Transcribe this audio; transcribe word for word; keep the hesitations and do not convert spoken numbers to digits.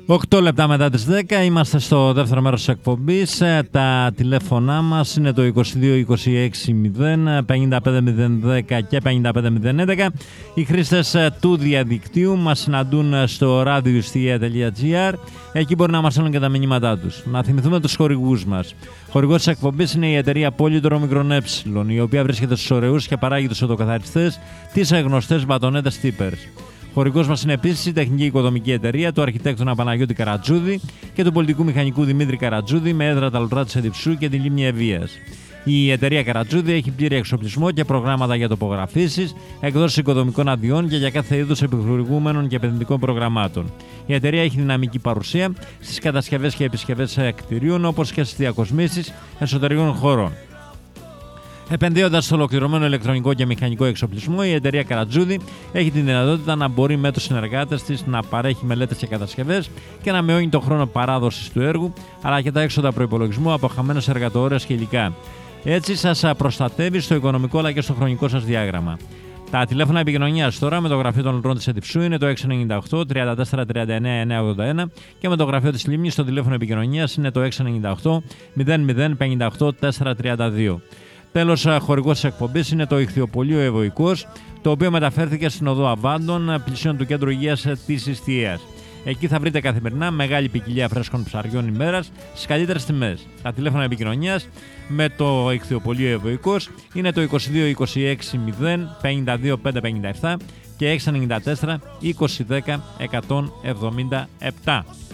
οκτώ λεπτά μετά τις δέκα, είμαστε στο δεύτερο μέρος της εκπομπής. Τα τηλέφωνά μας είναι το είκοσι δύο είκοσι έξι μηδέν πενήντα πέντε μηδέν δέκα και πενήντα πέντε μηδέν έντεκα. Οι χρήστες του διαδικτύου μας συναντούν στο radiostia τελεία gr. Εκεί μπορεί να μας στέλνουν και τα μηνύματά τους. Να θυμηθούμε τους χορηγούς μας. Χορηγός της εκπομπής είναι η εταιρεία Polydor ΜΕ, η οποία βρίσκεται στους ωραίους και παράγει τους οδοκαθαριστές, τις γνωστές μπατονέτες Tippers. Χορηγός μας είναι επίσης η τεχνική οικοδομική εταιρεία του αρχιτέκτονα Παναγιώτη Καρατζούδη και του πολιτικού μηχανικού Δημήτρη Καρατζούδη με έδρα τα Λουτρά της Εδιψού και τη λίμνη Ευβοίας. Η εταιρεία Καρατζούδη έχει πλήρη εξοπλισμό και προγράμματα για τοπογραφήσεις, εκδόσεις οικοδομικών αδειών και για κάθε είδους επιχορηγούμενων και επενδυτικών προγραμμάτων. Η εταιρεία έχει δυναμική παρουσία στις κατασκευές και επισκευές κτηρίων όπως και στις διακοσμήσεις εσωτερικών χωρών. Επενδύοντας στο ολοκληρωμένο ηλεκτρονικό και μηχανικό εξοπλισμό, η εταιρεία Καρατζούδη έχει τη δυνατότητα να μπορεί με τους συνεργάτες της να παρέχει μελέτες και κατασκευές και να μειώνει τον χρόνο παράδοσης του έργου, αλλά και τα έξοδα προϋπολογισμού από χαμένες εργατορίες και υλικά. Έτσι, σας προστατεύει στο οικονομικό αλλά και στο χρονικό σας διάγραμμα. Τα τηλέφωνα επικοινωνίας τώρα με το γραφείο των Λουτρών της Εδιψού είναι το έξι εννιά οκτώ τριάντα τέσσερα τριάντα εννέα εννιακόσια ογδόντα ένα και με το γραφείο της Λίμνης το τηλέφωνο επικοινωνίας είναι το έξι εννιά οκτώ μηδέν μηδέν πενήντα οκτώ τετρακόσια τριάντα δύο. Τέλος, χορηγός της εκπομπής είναι το Ιχθυοπωλείο Ευωικός, το οποίο μεταφέρθηκε στην οδό Αβάντων, πλησίον του κέντρου υγείας της Ιστιαίας. Εκεί θα βρείτε καθημερινά μεγάλη ποικιλία φρέσκων ψαριών ημέρας στις καλύτερες τιμές. Τα τηλέφωνα επικοινωνίας με το Ιχθυοπωλείο Ευωικός είναι το είκοσι δύο είκοσι έξι μηδέν πενήντα δύο πεντακόσια πενήντα επτά και έξι εννιά τέσσερα είκοσι δέκα εκατόν εβδομήντα επτά.